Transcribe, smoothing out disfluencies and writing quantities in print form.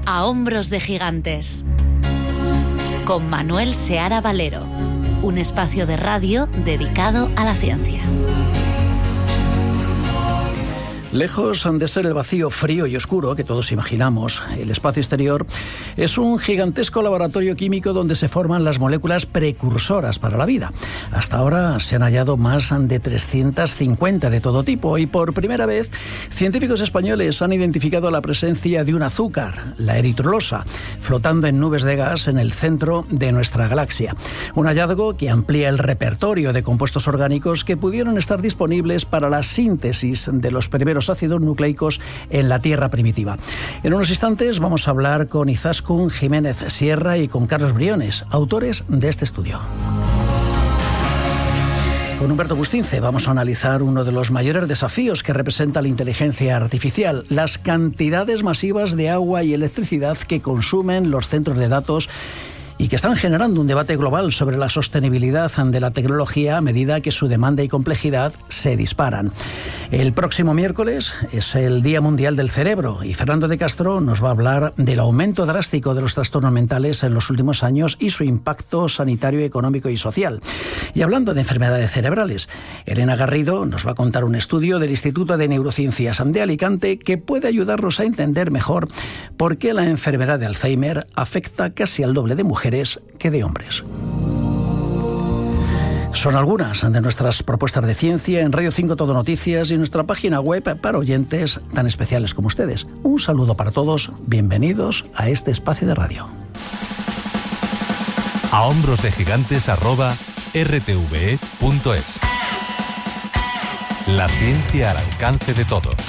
A hombros de gigantes, con Manuel Seara Valero, un espacio de radio dedicado a la ciencia. Lejos de ser el vacío frío y oscuro que todos imaginamos, el espacio exterior es un gigantesco laboratorio químico donde se forman las moléculas precursoras para la vida. Hasta ahora se han hallado más de 350 de todo tipo y por primera vez científicos españoles han identificado la presencia de un azúcar, la eritrolosa, flotando en nubes de gas en el centro de nuestra galaxia. Un hallazgo que amplía el repertorio de compuestos orgánicos que pudieron estar disponibles para la síntesis de los primeros ácidos nucleicos en la Tierra primitiva. En unos instantes vamos a hablar con Izaskun Jiménez Sierra y con Carlos Briones, autores de este estudio. Con Humberto Bustince vamos a analizar uno de los mayores desafíos que representa la inteligencia artificial, las cantidades masivas de agua y electricidad que consumen los centros de datos y que están generando un debate global sobre la sostenibilidad de la tecnología a medida que su demanda y complejidad se disparan. El próximo miércoles es el Día Mundial del Cerebro y Fernando de Castro nos va a hablar del aumento drástico de los trastornos mentales en los últimos años y su impacto sanitario, económico y social. Y hablando de enfermedades cerebrales, Elena Garrido nos va a contar un estudio del Instituto de Neurociencias de Alicante que puede ayudarnos a entender mejor por qué la enfermedad de Alzheimer afecta casi al doble de mujeres que de hombres. Son algunas de nuestras propuestas de ciencia en Radio 5 Todo Noticias y nuestra página web para oyentes tan especiales como ustedes. Un saludo para todos, bienvenidos a este espacio de radio. A hombros de gigantes @rtve.es. La ciencia al alcance de todos.